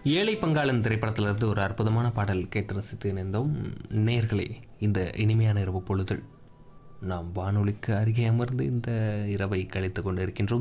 ஏழை பங்காளன் திரைப்படத்திலிருந்து ஒரு அற்புதமான பாடல் கேட்டு ரசித்து இணைந்தோம். நேயர்களே, இந்த இனிமையான இரவு பொழுதில் நாம் வானொலிக்கு அருகே அமர்ந்து இந்த இரவை கழித்துக் கொண்டிருக்கின்றோம்.